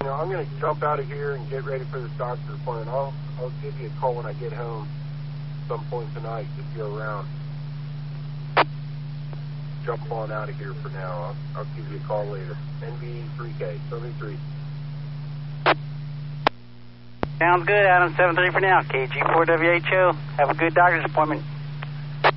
I'm going to jump out of here and get ready for this doctor's appointment. I'll give you a call when I get home some point tonight if you're around. Jump on out of here for now. I'll give you a call later. NV3K, 73. Sounds good, Adam. 73 for now. KG4WHO. Have a good doctor's appointment.